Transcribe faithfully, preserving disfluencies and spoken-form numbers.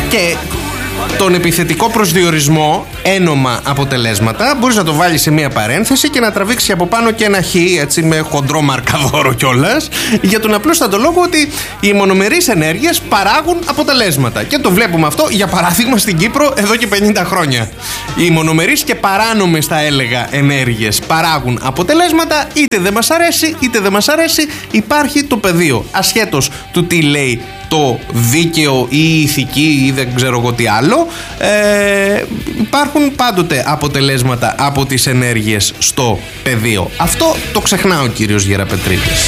Και τον επιθετικό προσδιορισμό, ένομα αποτελέσματα, μπορείς να το βάλεις σε μία παρένθεση και να τραβήξει από πάνω και ένα χ, έτσι με χοντρό μαρκαδόρο κιόλας, για τον απλούστατο λόγο ότι οι μονομερείς ενέργειες παράγουν αποτελέσματα. Και το βλέπουμε αυτό, για παράδειγμα, στην Κύπρο εδώ και πενήντα χρόνια. Οι μονομερείς και παράνομες, θα έλεγα, ενέργειες παράγουν αποτελέσματα, είτε δεν μας αρέσει, είτε δεν μας αρέσει, υπάρχει το πεδίο. Ασχέτως του τι λέει το δίκαιο ή η ηθική ή δεν ξέρω εγώ τι άλλο, ε, υπάρχουν πάντοτε αποτελέσματα από τις ενέργειες στο πεδίο. Αυτό το ξεχνά ο κύριος Γεραπετρίδης.